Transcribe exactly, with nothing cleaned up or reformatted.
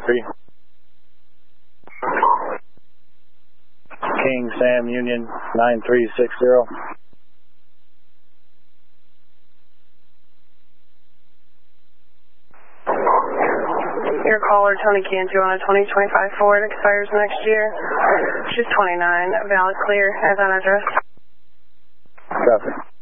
three. King Sam Union nine three six zero. Your caller, Tony Cantu, on a twenty twenty-five Ford, expires next year. She's twenty-nine, valid clear, as on address. Copy.